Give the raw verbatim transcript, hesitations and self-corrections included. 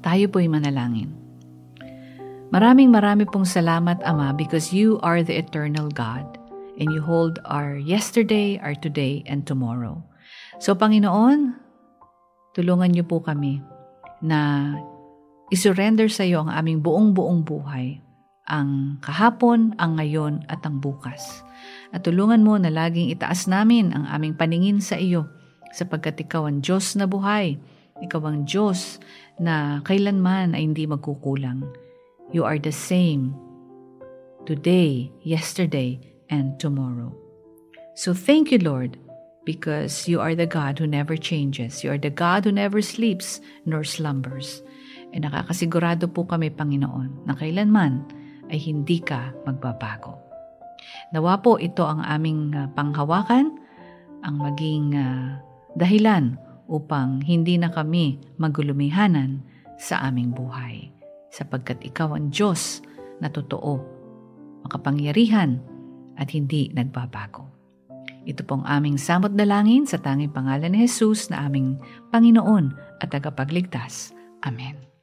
Tayo po'y manalangin. Maraming marami pong salamat, Ama, because you are the eternal God and you hold our yesterday, our today, and tomorrow. So, Panginoon, tulungan niyo po kami na isurrender sa iyo ang aming buong-buong buhay, ang kahapon, ang ngayon, at ang bukas. At tulungan mo na laging itaas namin ang aming paningin sa iyo sapagkat ikaw ang Diyos na buhay. Ikaw ang Diyos na kailanman ay hindi magkukulang. You are the same today, yesterday, and tomorrow. So thank you, Lord, because you are the God who never changes. You are the God who never sleeps nor slumbers. E nakakasigurado po kami, Panginoon, na kailanman ay hindi ka magbabago. Nawa po ito ang aming uh, panghawakan, ang maging uh, dahilan upang hindi na kami magulumihanan sa aming buhay. Sapagkat ikaw ang Diyos na totoo, makapangyarihan at hindi nagbabago. Ito pong aming samot dalangin sa tanging pangalan ni Jesus na aming Panginoon at tagapagligtas. Amen.